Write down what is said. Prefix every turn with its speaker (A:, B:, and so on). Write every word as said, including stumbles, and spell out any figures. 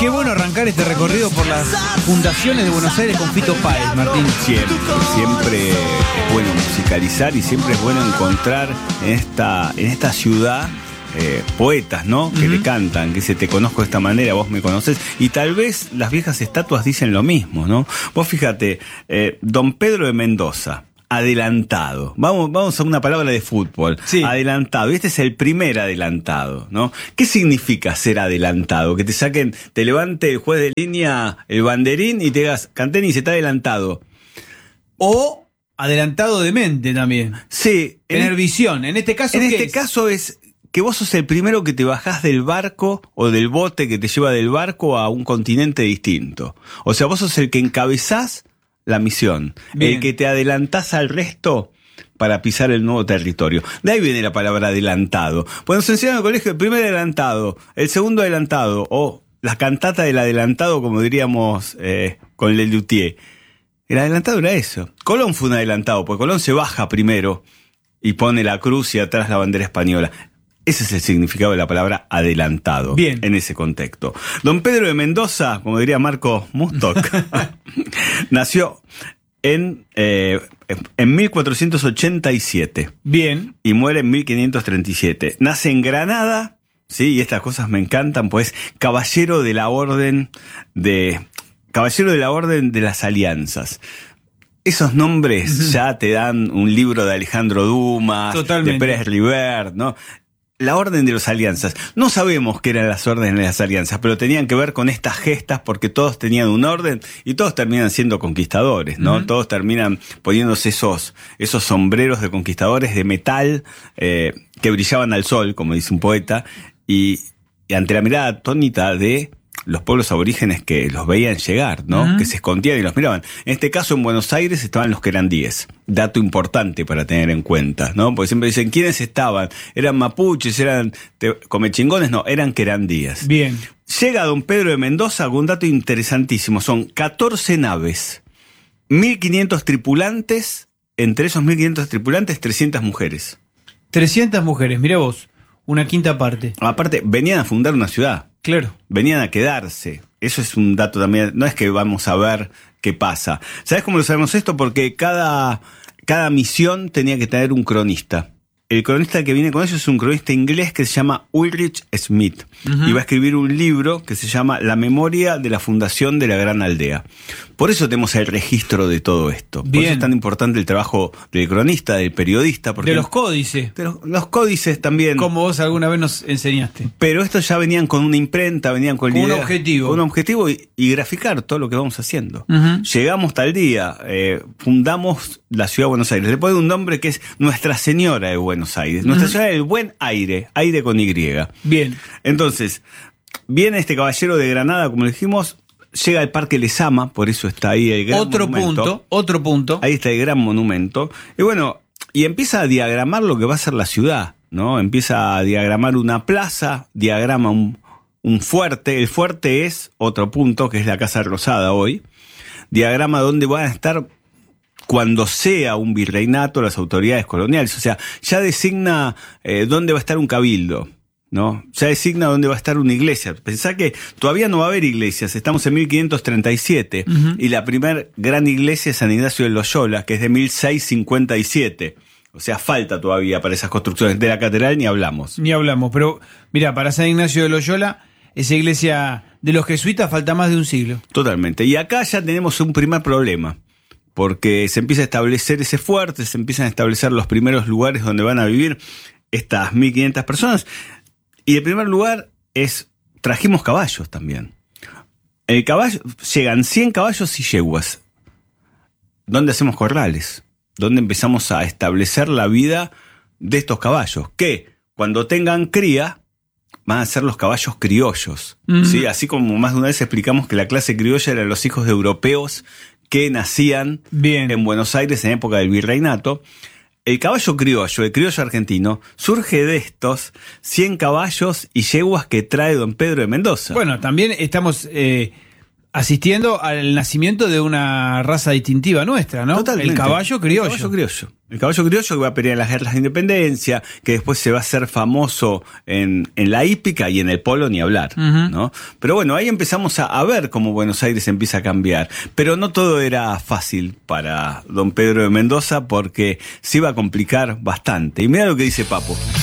A: Qué bueno arrancar este recorrido por las fundaciones de Buenos Aires con Fito Páez, Martín.
B: Siempre, siempre es bueno musicalizar y siempre es bueno encontrar en esta, en esta ciudad eh, poetas, ¿no? Que uh-huh. le cantan, que se te conozco de esta manera, vos me conoces. Y tal vez las viejas estatuas dicen lo mismo, ¿no? Vos fíjate, eh, Don Pedro de Mendoza. Adelantado. Vamos, vamos a una palabra de fútbol.
A: Sí.
B: Adelantado. Y este es el primer adelantado, ¿no? ¿Qué significa ser adelantado? Que te saquen, te levante el juez de línea el banderín y te digas, Canteni se está adelantado.
A: O adelantado de mente también.
B: Sí.
A: Tener en, visión. En este caso,
B: En
A: ¿qué
B: este
A: es?
B: caso es que vos sos el primero que te bajás del barco o del bote que te lleva del barco a un continente distinto. O sea, vos sos el que encabezás la misión,
A: Bien.
B: El que te adelantás al resto para pisar el nuevo territorio. De ahí viene la palabra adelantado. Cuando se enseña en el colegio, el primer adelantado, el segundo adelantado, o la cantata del adelantado, como diríamos eh, con Lelutier. El adelantado era eso. Colón fue un adelantado, porque Colón se baja primero y pone la cruz y atrás la bandera española. Ese es el significado de la palabra adelantado.
A: Bien.
B: En ese contexto. Don Pedro de Mendoza, como diría Marco Mustok, nació en, eh, en mil cuatrocientos ochenta y siete.
A: Bien.
B: Y muere en mil quinientos treinta y siete. Nace en Granada, sí, y estas cosas me encantan, pues caballero de la orden de caballero de la orden de las alianzas. Esos nombres uh-huh. ya te dan un libro de Alejandro Dumas,
A: Totalmente.
B: De Pérez Rivert, ¿no? La orden de las alianzas. No sabemos qué eran las órdenes de las alianzas, pero tenían que ver con estas gestas porque todos tenían un orden y todos terminan siendo conquistadores, ¿no? Uh-huh. Todos terminan poniéndose esos, esos sombreros de conquistadores de metal eh, que brillaban al sol, como dice un poeta, y, y ante la mirada atónita de los pueblos aborígenes que los veían llegar, ¿no? Uh-huh. Que se escondían y los miraban. En este caso, en Buenos Aires estaban los querandíes. Dato importante para tener en cuenta, ¿no? Porque siempre dicen, ¿quiénes estaban? ¿Eran mapuches? ¿Eran te, comechingones? No, eran querandíes.
A: Bien.
B: Llega don Pedro de Mendoza con un dato interesantísimo. Son catorce naves, mil quinientos tripulantes, entre esos mil quinientos tripulantes, trescientas mujeres.
A: trescientas mujeres, mirá vos, una quinta parte.
B: Aparte, venían a fundar una ciudad.
A: Claro.
B: Venían a quedarse. Eso es un dato también. No es que vamos a ver qué pasa. ¿Sabes cómo lo sabemos esto? Porque cada, cada misión tenía que tener un cronista. El cronista que viene con ellos es un cronista inglés que se llama Ulrich Smith. Uh-huh. Y va a escribir un libro que se llama La memoria de la fundación de la gran aldea. Por eso tenemos el registro de todo esto. Bien. Por eso es tan importante el trabajo del cronista, del periodista. Porque
A: de los códices.
B: De los, los códices también.
A: Como vos alguna vez nos enseñaste.
B: Pero estos ya venían con una imprenta, venían con,
A: con
B: idea,
A: un objetivo.
B: Con un objetivo y, y graficar todo lo que vamos haciendo.
A: Uh-huh.
B: Llegamos tal día, eh, fundamos la ciudad de Buenos Aires. Le pone un nombre que es Nuestra Señora de Buenos Aires. Nuestra uh-huh. Señora del Buen Aire, aire con Y.
A: Bien.
B: Entonces, viene este caballero de Granada, como dijimos, llega al Parque Lezama, por eso está ahí el gran
A: otro
B: monumento.
A: Otro punto, otro punto.
B: Ahí está el gran monumento. Y bueno, y empieza a diagramar lo que va a ser la ciudad, ¿no? Empieza a diagramar una plaza, diagrama un, un fuerte. El fuerte es otro punto, que es la Casa Rosada hoy. Diagrama dónde van a estar cuando sea un virreinato las autoridades coloniales. O sea, ya designa eh, dónde va a estar un cabildo, ¿no? Ya designa dónde va a estar una iglesia. Pensá que todavía no va a haber iglesias. Estamos en mil quinientos treinta y siete uh-huh. y la primer gran iglesia es San Ignacio de Loyola, que es de mil seiscientos cincuenta y siete. O sea, falta todavía para esas construcciones. De la catedral ni hablamos.
A: Ni hablamos, pero mira, para San Ignacio de Loyola, esa iglesia de los jesuitas falta más de un siglo.
B: Totalmente. Y acá ya tenemos un primer problema. Porque se empieza a establecer ese fuerte, se empiezan a establecer los primeros lugares donde van a vivir estas mil quinientas personas. Y el primer lugar es, trajimos caballos también. El caballo, llegan cien caballos y yeguas. ¿Dónde hacemos corrales? ¿Dónde empezamos a establecer la vida de estos caballos? Que cuando tengan cría, van a ser los caballos criollos. Mm. ¿Sí? Así como más de una vez explicamos que la clase criolla eran los hijos de europeos que nacían Bien. En Buenos Aires en época del virreinato. El caballo criollo, el criollo argentino, surge de estos cien caballos y yeguas que trae don Pedro de Mendoza.
A: Bueno, también estamos eh, asistiendo al nacimiento de una raza distintiva nuestra, ¿no?
B: Totalmente.
A: El caballo criollo.
B: El caballo criollo. El caballo criollo que va a pelear en las guerras de independencia, que después se va a hacer famoso en, en la hípica y en el polo ni hablar, uh-huh. ¿no? Pero bueno, ahí empezamos a, a ver cómo Buenos Aires empieza a cambiar. Pero no todo era fácil para don Pedro de Mendoza porque se iba a complicar bastante. Y mira lo que dice Papo.